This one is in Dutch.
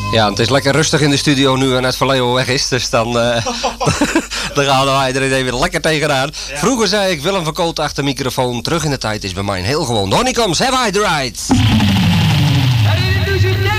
Ja, het is lekker rustig in de studio nu en het Vallejo weg is. Dus dan, dan gaan wij er even lekker tegenaan. Ja. Vroeger zei ik Willem van Koot achter de microfoon. Terug in de tijd is bij mij heel gewoon. Honeycombs, have I the right?